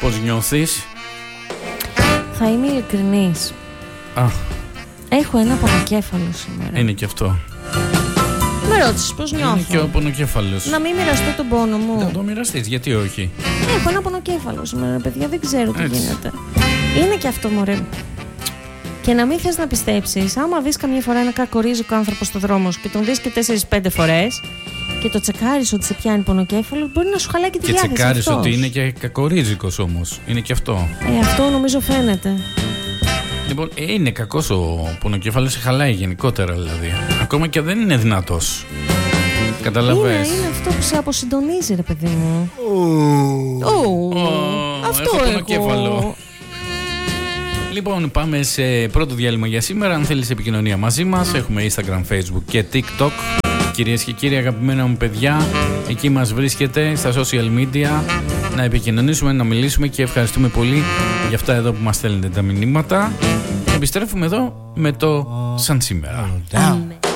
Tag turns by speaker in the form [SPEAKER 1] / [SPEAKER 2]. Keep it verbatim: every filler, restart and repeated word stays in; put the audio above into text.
[SPEAKER 1] Πώς νιώθεις?
[SPEAKER 2] Θα είμαι ειλικρινής.
[SPEAKER 1] Α,
[SPEAKER 2] έχω ένα πονοκέφαλο σήμερα.
[SPEAKER 1] είναι και αυτό.
[SPEAKER 2] Με ρώτησες πώς νιώθω.
[SPEAKER 1] Είναι και ο πονοκέφαλος.
[SPEAKER 2] Να μην μοιραστώ τον πόνο μου.
[SPEAKER 1] Να το μοιραστείς, γιατί όχι?
[SPEAKER 2] Έχω ένα πονοκέφαλο σήμερα, παιδιά, δεν ξέρω τι
[SPEAKER 1] Έτσι.
[SPEAKER 2] γίνεται. Είναι και αυτό, μωρέ. Και να μην θες να πιστέψεις, άμα δεις καμιά φορά ένα κακορίζικο άνθρωπο στο δρόμο σου και τον δεις και τέσσερις πέντε φορές και το τσεκάρεις ότι σε πιάνει πονοκέφαλο, μπορεί να σου χαλάει και τη
[SPEAKER 1] Και
[SPEAKER 2] διάθεση.
[SPEAKER 1] τσεκάρεις
[SPEAKER 2] αυτός.
[SPEAKER 1] ότι είναι και κακορίζικος όμως. Είναι και αυτό.
[SPEAKER 2] Ε, αυτό νομίζω φαίνεται.
[SPEAKER 1] Λοιπόν, ε, είναι κακός ο πονοκέφαλος, σε χαλάει γενικότερα δηλαδή. Ακόμα και δεν είναι δυνατός. Καταλαβες.
[SPEAKER 2] Είναι, είναι αυτό που σε αποσυντονίζει, ρε παιδί μου. Ου, αυτό
[SPEAKER 1] έχω
[SPEAKER 2] έχω.
[SPEAKER 1] πονοκέφαλο. Λοιπόν, πάμε σε πρώτο διάλειμμα για σήμερα. Αν θέλεις επικοινωνία μαζί μας, έχουμε Instagram, Facebook και TikTok. Κυρίες και κύριοι, αγαπημένα μου παιδιά, εκεί μας βρίσκεται στα social media. Να επικοινωνήσουμε, να μιλήσουμε και ευχαριστούμε πολύ για αυτά εδώ που μας στέλνετε τα μηνύματα. Επιστρέφουμε εδώ με το σαν σήμερα.
[SPEAKER 2] Αμέ.